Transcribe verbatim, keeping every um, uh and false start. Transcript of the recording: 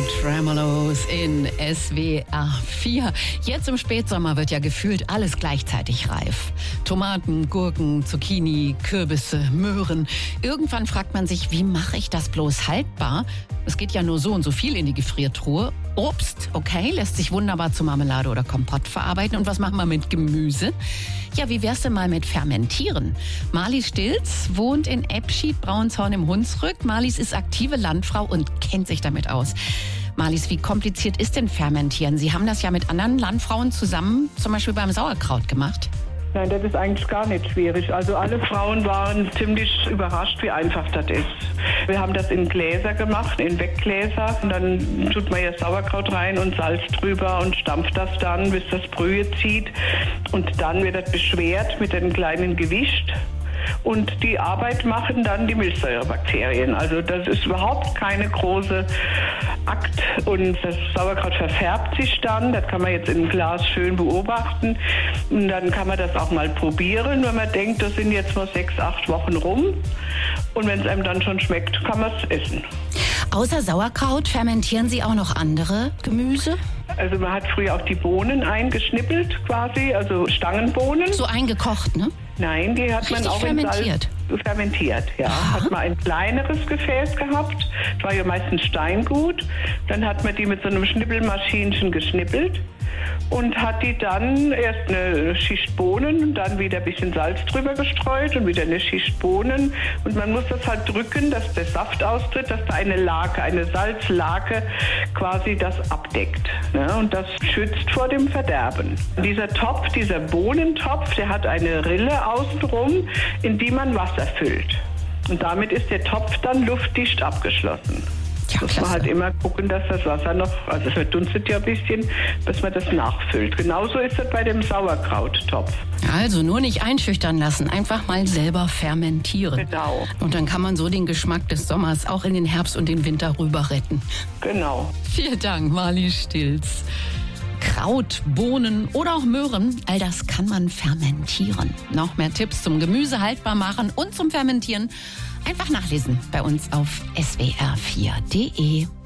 Tremolos in S W R vier. Jetzt im Spätsommer wird ja gefühlt alles gleichzeitig reif. Tomaten, Gurken, Zucchini, Kürbisse, Möhren. Irgendwann fragt man sich, wie mache ich das bloß haltbar? Es geht ja nur so und so viel in die Gefriertruhe. Obst, okay, lässt sich wunderbar zu Marmelade oder Kompott verarbeiten. Und was machen wir mit Gemüse? Ja, wie wär's denn mal mit Fermentieren? Marlies Stilz wohnt in Ebschied-Brauenshorn im Hunsrück. Marlies ist aktive Landfrau und kennt sich damit aus. Marlies, wie kompliziert ist denn Fermentieren? Sie haben das ja mit anderen Landfrauen zusammen, zum Beispiel beim Sauerkraut gemacht. Nein, das ist eigentlich gar nicht schwierig. Also alle Frauen waren ziemlich überrascht, wie einfach das ist. Wir haben das in Gläser gemacht, in Weggläser. Und dann tut man ja Sauerkraut rein und Salz drüber und stampft das dann, bis das Brühe zieht. Und dann wird das beschwert mit einem kleinen Gewicht. Und die Arbeit machen dann die Milchsäurebakterien. Also das ist überhaupt keine große Akt. Und das Sauerkraut verfärbt sich dann. Das kann man jetzt in einem Glas schön beobachten. Und dann kann man das auch mal probieren, wenn man denkt, das sind jetzt mal sechs, acht Wochen rum. Und wenn es einem dann schon schmeckt, kann man es essen. Außer Sauerkraut fermentieren Sie auch noch andere Gemüse? Also man hat früher auch die Bohnen eingeschnippelt quasi, also Stangenbohnen. So eingekocht, ne? Nein, die hat Richtig man auch fermentiert. in Salz fermentiert. Ja, Aha. Hat man ein kleineres Gefäß gehabt. Das war ja meistens Steingut. Dann hat man die mit so einem Schnippelmaschinchen geschnippelt und hat die dann erst eine Schicht Bohnen und dann wieder ein bisschen Salz drüber gestreut und wieder eine Schicht Bohnen. Und man muss das halt drücken, dass der Saft austritt, dass da eine Lake, eine Salzlake quasi das abdeckt. Ne? Und das schützt vor dem Verderben. Dieser Topf, dieser Bohnentopf, der hat eine Rille außenrum, in die man Wasser füllt. Und damit ist der Topf dann luftdicht abgeschlossen. Ja, muss man halt immer gucken, dass das Wasser noch, also es verdunstet ja ein bisschen, dass man das nachfüllt. Genauso ist das bei dem Sauerkrauttopf. Also nur nicht einschüchtern lassen, einfach mal selber fermentieren. Genau. Und dann kann man so den Geschmack des Sommers auch in den Herbst und den Winter rüber retten. Genau. Vielen Dank, Marlies Stilz. Kraut, Bohnen oder auch Möhren, all das kann man fermentieren. Noch mehr Tipps zum Gemüse haltbar machen und zum Fermentieren einfach nachlesen bei uns auf S W R vier Punkt de.